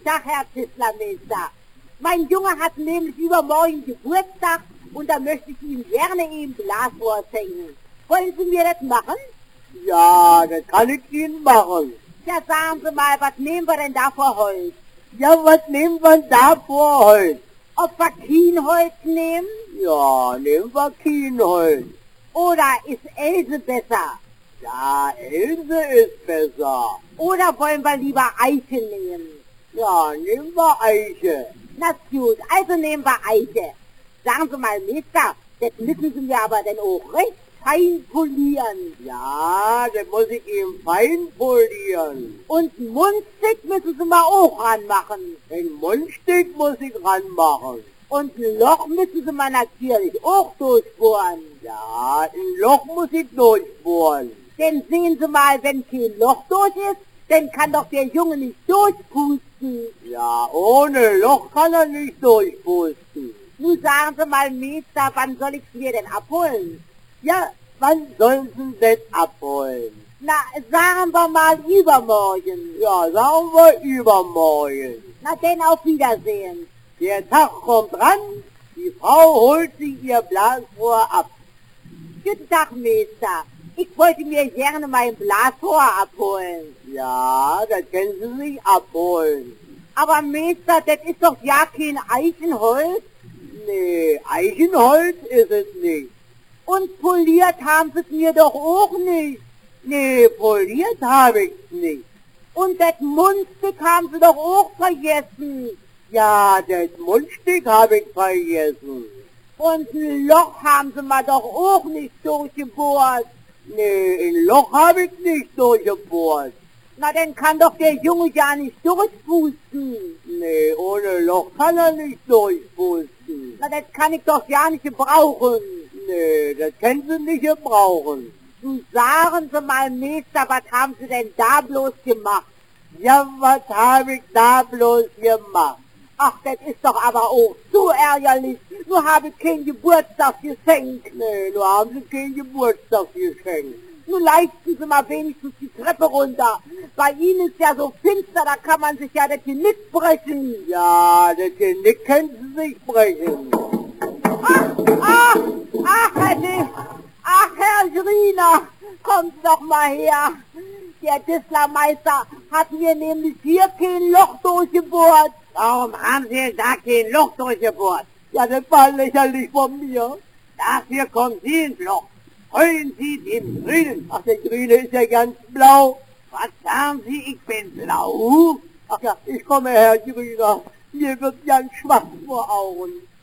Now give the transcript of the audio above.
Guten Tag, Herr Tischlermeister. Mein Junge hat nämlich übermorgen Geburtstag und da möchte ich ihm gerne ein Blasrohr schenken. Wollen Sie mir das machen? Ja, das kann ich Ihnen machen. Ja, sagen Sie mal, was nehmen wir denn da für Holz? Ja, was nehmen wir da vor Holz? Ob wir Kienholz nehmen? Ja, nehmen wir Kienholz. Oder ist Else besser? Ja, Else ist besser. Oder wollen wir lieber Eiche nehmen? Ja, nehmen wir Eiche. Na gut, also nehmen wir Eiche. Sagen Sie mal, Meister, das müssen Sie mir aber dann auch recht fein polieren. Ja, das muss ich ihm fein polieren. Und ein Mundstück müssen Sie mal auch ranmachen. Ein Mundstück muss ich ranmachen. Und ein Loch müssen Sie mal natürlich auch durchbohren. Ja, ein Loch muss ich durchbohren. Denn sehen Sie mal, wenn kein Loch durch ist, dann kann doch der Junge nicht durchpusten. Ja, ohne Loch kann er nicht durchpusten. Nun sagen Sie mal, Meister, wann soll ich mir denn abholen? Ja, wann sollen Sie das abholen? Na, sagen wir mal übermorgen. Ja, sagen wir übermorgen. Na denn, auf Wiedersehen. Der Tag kommt ran, die Frau holt sich ihr Blasrohr ab. Guten Tag, Meister. Ich wollte mir gerne mein Blasrohr abholen. Ja, das können Sie sich abholen. Aber Meister, das ist doch ja kein Eichenholz. Nee, Eichenholz ist es nicht. Und poliert haben Sie es mir doch auch nicht. Nee, poliert habe ich's nicht. Und das Mundstück haben Sie doch auch vergessen. Ja, das Mundstück habe ich vergessen. Und ein Loch haben Sie mal doch auch nicht durchgebohrt. Nee, ein Loch habe ich nicht durchgebohrt. Na, dann kann doch der Junge ja nicht durchpusten. Nee, ohne Loch kann er nicht durchpusten. Na, das kann ich doch ja nicht gebrauchen. Nee, das können Sie nicht gebrauchen. Nun sagen Sie mal, Meister, was haben Sie denn da bloß gemacht? Ja, was habe ich da bloß gemacht? Ach, das ist doch aber auch so ärgerlich. Nur habe ich kein Geburtstagsgeschenk. Nee, nur haben Sie kein Geburtstagsgeschenk. Nun leisten Sie mal wenigstens die Treppe runter. Bei Ihnen ist ja so finster, da kann man sich ja das Genick brechen. Ja, das Genick können Sie sich brechen. Ach, Herr Schriener, kommt doch mal her. Der Tischlermeister hat mir nämlich hier kein Loch durchgebohrt. Warum haben Sie da kein Loch durchgebohrt? Ja, das war lächerlich von mir. Dafür kommt Sie ins Loch. Holen Sie den Grünen. Ach, der Grüne ist ja ganz blau. Was sagen Sie, ich bin blau? Ach ja, ich komme, Herr Grüner. Mir wird ganz schwach vor Augen.